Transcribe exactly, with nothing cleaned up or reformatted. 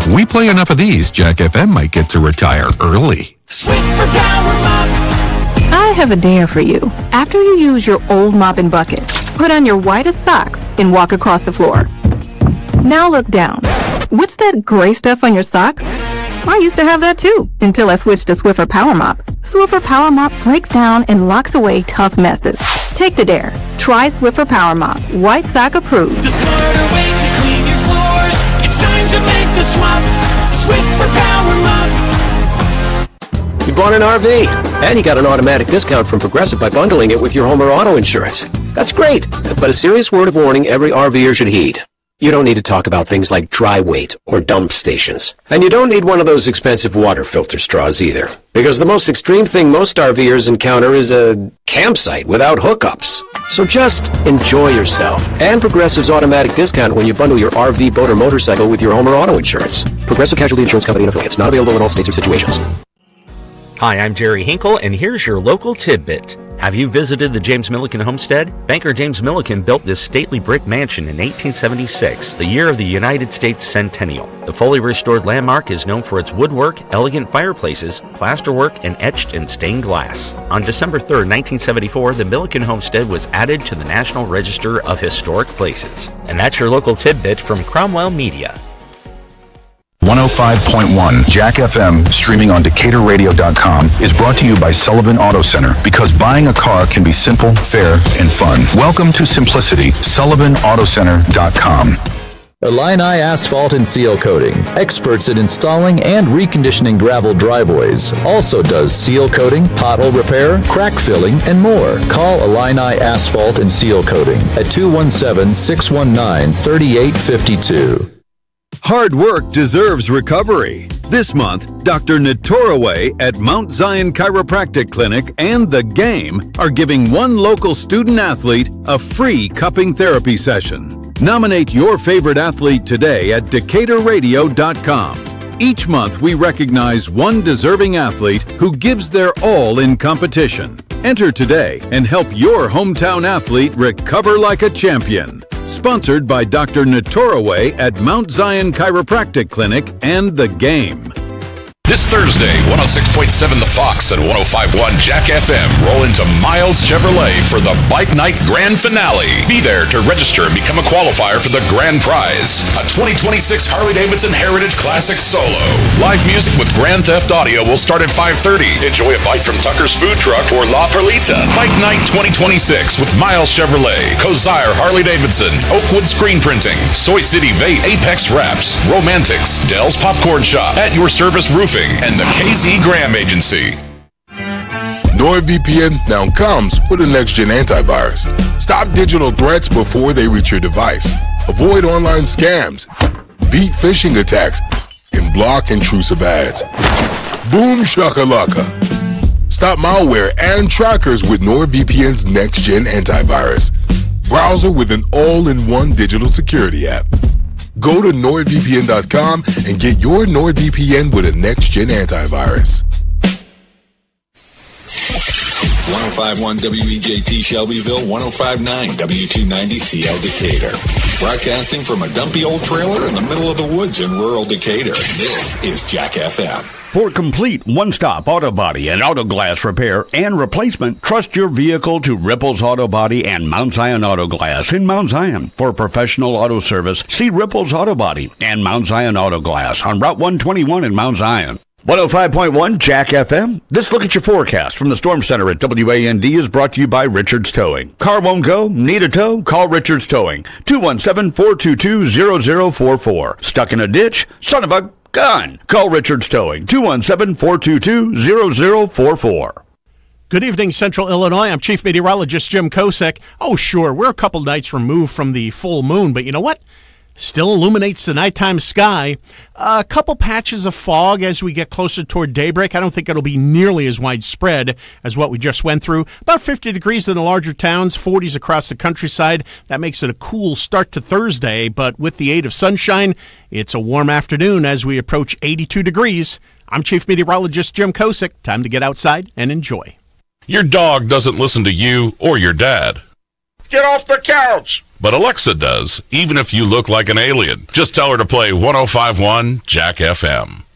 If we play enough of these, Jack F M might get to retire early. Swiffer Power Mop. I have a dare for you. After you use your old mopping bucket, put on your whitest socks and walk across the floor. Now look down. What's that gray stuff on your socks? I used to have that too, until I switched to Swiffer Power Mop. Swiffer Power Mop breaks down and locks away tough messes. Take the dare. Try Swiffer Power Mop. White sock approved. The smarter way to clean your floors. It's time to make the swap. Swiffer Power Mop. You bought an R V, and you got an automatic discount from Progressive by bundling it with your home or auto insurance. That's great, but a serious word of warning every RVer should heed. You don't need to talk about things like dry weight or dump stations. And you don't need one of those expensive water filter straws either. Because the most extreme thing most RVers encounter is a campsite without hookups. So just enjoy yourself and Progressive's automatic discount when you bundle your R V, boat, or motorcycle with your home or auto insurance. Progressive Casualty Insurance Company and affiliates. Not available in all states or situations. Hi, I'm Jerry Hinkle, and here's your local tidbit. Have you visited the James Milliken homestead? Banker James Milliken built this stately brick mansion in eighteen seventy-six, the year of the United States centennial. The fully restored landmark is known for its woodwork, elegant fireplaces, plasterwork, and etched and stained glass. On December third, nineteen seventy-four, the Milliken homestead was added to the National Register of Historic Places. And that's your local tidbit from Cromwell Media. one oh five point one Jack F M, streaming on Decatur Radio dot com, is brought to you by Sullivan Auto Center, because buying a car can be simple, fair, and fun. Welcome to simplicity. Sullivan Auto Center dot com. Illini Asphalt and Seal Coating, experts in installing and reconditioning gravel driveways. Also does seal coating, pothole repair, crack filling, and more. Call Illini Asphalt and Seal Coating at two one seven, six one nine, three eight five two. Hard work deserves recovery. This month, Doctor Natoraway at Mount Zion Chiropractic Clinic and The Game are giving one local student athlete a free cupping therapy session. Nominate your favorite athlete today at Decatur Radio dot com. Each month, we recognize one deserving athlete who gives their all in competition. Enter today and help your hometown athlete recover like a champion. Sponsored by Doctor Natoraway at Mount Zion Chiropractic Clinic and The Game. This Thursday, one oh six point seven The Fox and one oh five point one Jack F M roll into Miles Chevrolet for the Bike Night Grand Finale. Be there to register and become a qualifier for the grand prize, a twenty twenty-six Harley-Davidson Heritage Classic Solo. Live music with Grand Theft Audio will start at five thirty. Enjoy a bite from Tucker's Food Truck or La Perlita. Bike Night twenty twenty-six with Miles Chevrolet, Cozire Harley-Davidson, Oakwood Screen Printing, Soy City Vape, Apex Wraps, Romantics, Dell's Popcorn Shop, At Your Service Roofing, and the K Z Graham Agency. NordVPN now comes with a next-gen antivirus. Stop digital threats before they reach your device. Avoid online scams, beat phishing attacks, and block intrusive ads. Boom shakalaka. Stop malware and trackers with NordVPN's next-gen antivirus. Browser with an all-in-one digital security app. Go to Nord V P N dot com and get your NordVPN with a next-gen antivirus. one oh five point one W E J T Shelbyville, one oh five point nine W two ninety C L Decatur. Broadcasting from a dumpy old trailer in the middle of the woods in rural Decatur, this is Jack F M. For complete one-stop auto body and auto glass repair and replacement, trust your vehicle to Ripples Auto Body and Mount Zion Auto Glass in Mount Zion. For professional auto service, see Ripples Auto Body and Mount Zion Auto Glass on Route one twenty-one in Mount Zion. one oh five point one Jack F M. This look at your forecast from the Storm Center at W A N D is brought to you by Richards Towing. Car won't go? Need a tow? Call Richards Towing. two one seven, four two two, zero zero four four. Stuck in a ditch? Son of a gun! Call Richards Towing. two one seven, four two two, zero zero four four. Good evening, Central Illinois. I'm Chief Meteorologist Jim Kosick. Oh, sure, we're a couple nights removed from the full moon, but you know what? Still illuminates the nighttime sky. A couple patches of fog as we get closer toward daybreak. I don't think it'll be nearly as widespread as what we just went through. About fifty degrees in the larger towns, forties across the countryside. That makes it a cool start to Thursday, but with the aid of sunshine, it's a warm afternoon as we approach eighty-two degrees. I'm Chief Meteorologist Jim Kosick. Time to get outside and enjoy. Your dog doesn't listen to you or your dad. Get off the couch! but Alexa does, even if you look like an alien. Just tell her to play one oh five point one Jack F M.